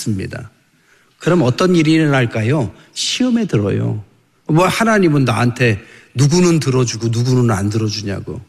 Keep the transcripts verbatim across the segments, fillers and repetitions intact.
않습니다. 그럼 어떤 일이 일어날까요? 시험에 들어요. 뭐 하나님은 나한테 누구는 들어주고 누구는 안 들어주냐고.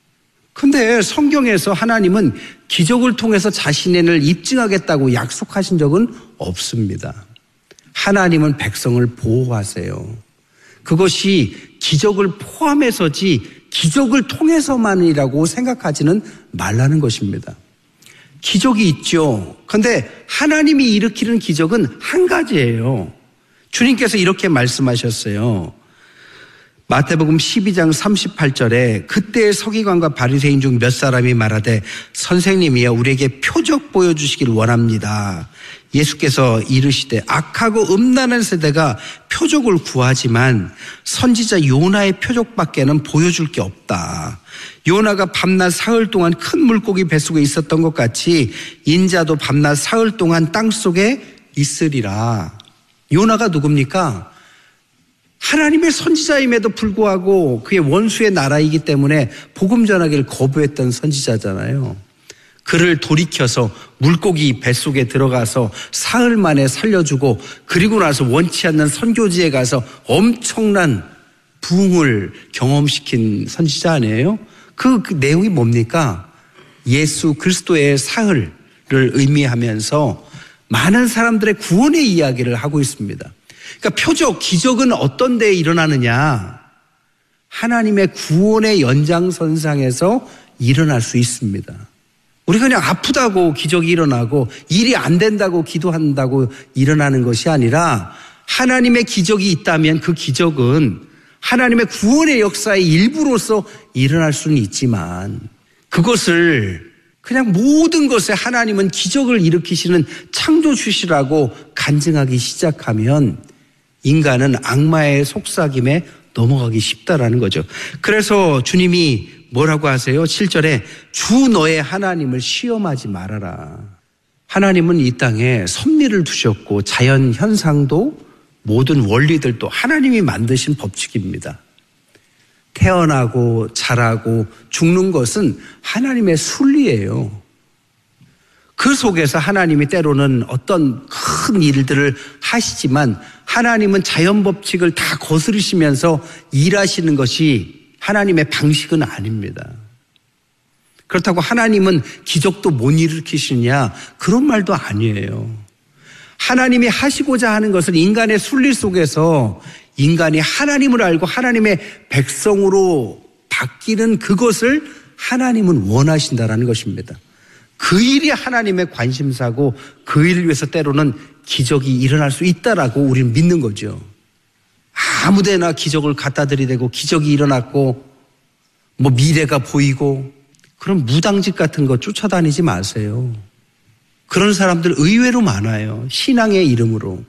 근데 성경에서 하나님은 기적을 통해서 자신을 입증하겠다고 약속하신 적은 없습니다. 하나님은 백성을 보호하세요. 그것이 기적을 포함해서지 기적을 통해서만이라고 생각하지는 말라는 것입니다. 기적이 있죠. 그런데 하나님이 일으키는 기적은 한 가지예요. 주님께서 이렇게 말씀하셨어요. 마태복음 십이 장 삼십팔 절에 그때의 서기관과 바리새인 중 몇 사람이 말하되 선생님이여 우리에게 표적 보여주시길 원합니다. 예수께서 이르시되 악하고 음란한 세대가 표적을 구하지만 선지자 요나의 표적밖에는 보여줄 게 없다. 요나가 밤낮 사흘 동안 큰 물고기 뱃속에 있었던 것 같이 인자도 밤낮 사흘 동안 땅속에 있으리라. 요나가 누굽니까? 하나님의 선지자임에도 불구하고 그의 원수의 나라이기 때문에 복음 전하기를 거부했던 선지자잖아요. 그를 돌이켜서 물고기 뱃속에 들어가서 사흘 만에 살려주고 그리고 나서 원치 않는 선교지에 가서 엄청난 부흥을 경험시킨 선지자 아니에요? 그, 그 내용이 뭡니까? 예수 그리스도의 사흘을 의미하면서 많은 사람들의 구원의 이야기를 하고 있습니다. 그러니까 표적, 기적은 어떤 데에 일어나느냐? 하나님의 구원의 연장선상에서 일어날 수 있습니다. 우리가 그냥 아프다고 기적이 일어나고 일이 안 된다고 기도한다고 일어나는 것이 아니라 하나님의 기적이 있다면 그 기적은 하나님의 구원의 역사의 일부로서 일어날 수는 있지만 그것을 그냥 모든 것에 하나님은 기적을 일으키시는 창조주시라고 간증하기 시작하면 인간은 악마의 속삭임에 넘어가기 쉽다라는 거죠. 그래서 주님이 뭐라고 하세요? 칠 절에 주 너의 하나님을 시험하지 말아라. 하나님은 이 땅에 섭리를 두셨고 자연 현상도 모든 원리들도 하나님이 만드신 법칙입니다. 태어나고 자라고 죽는 것은 하나님의 순리예요. 그 속에서 하나님이 때로는 어떤 큰 일들을 하시지만 하나님은 자연 법칙을 다 거스르시면서 일하시는 것이 하나님의 방식은 아닙니다. 그렇다고 하나님은 기적도 못 일으키시냐? 그런 말도 아니에요. 하나님이 하시고자 하는 것은 인간의 순리 속에서 인간이 하나님을 알고 하나님의 백성으로 바뀌는 그것을 하나님은 원하신다라는 것입니다. 그 일이 하나님의 관심사고 그 일을 위해서 때로는 기적이 일어날 수 있다라고 우리는 믿는 거죠. 아무데나 기적을 갖다 들이대고 기적이 일어났고 뭐 미래가 보이고 그런 무당집 같은 거 쫓아다니지 마세요. 그런 사람들 의외로 많아요. 신앙의 이름으로.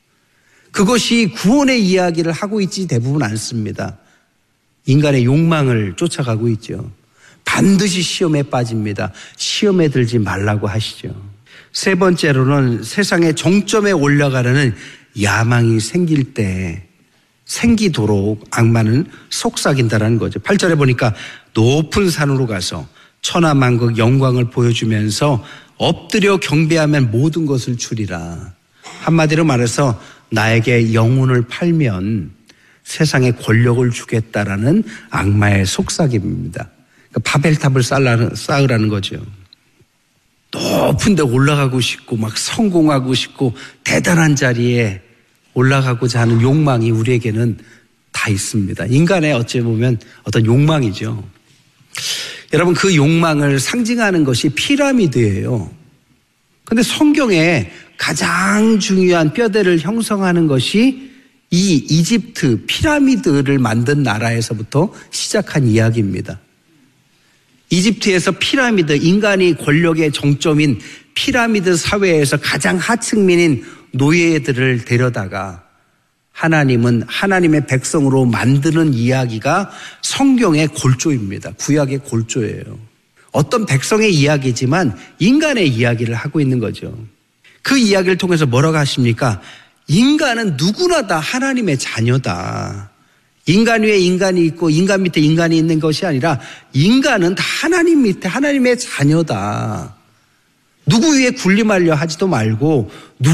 그것이 구원의 이야기를 하고 있지 대부분 않습니다. 인간의 욕망을 쫓아가고 있죠. 반드시 시험에 빠집니다. 시험에 들지 말라고 하시죠. 세 번째로는 세상의 정점에 올라가려는 야망이 생길 때 생기도록 악마는 속삭인다라는 거죠. 팔 절에 보니까 높은 산으로 가서 천하만국 영광을 보여주면서 엎드려 경배하면 모든 것을 주리라. 한마디로 말해서 나에게 영혼을 팔면 세상에 권력을 주겠다라는 악마의 속삭임입니다. 그러니까 바벨탑을 쌓으라는 거죠. 높은 데 올라가고 싶고 막 성공하고 싶고 대단한 자리에 올라가고자 하는 욕망이 우리에게는 다 있습니다. 인간의 어찌 보면 어떤 욕망이죠. 여러분 그 욕망을 상징하는 것이 피라미드예요. 그런데 성경에 가장 중요한 뼈대를 형성하는 것이 이 이집트 피라미드를 만든 나라에서부터 시작한 이야기입니다. 이집트에서 피라미드, 인간이 권력의 정점인 피라미드 사회에서 가장 하층민인 노예들을 데려다가 하나님은 하나님의 백성으로 만드는 이야기가 성경의 골조입니다. 구약의 골조예요. 어떤 백성의 이야기지만 인간의 이야기를 하고 있는 거죠. 그 이야기를 통해서 뭐라고 하십니까? 인간은 누구나 다 하나님의 자녀다. 인간 위에 인간이 있고 인간 밑에 인간이 있는 것이 아니라 인간은 다 하나님 밑에 하나님의 자녀다. 누구 위에 군림하려 하지도 말고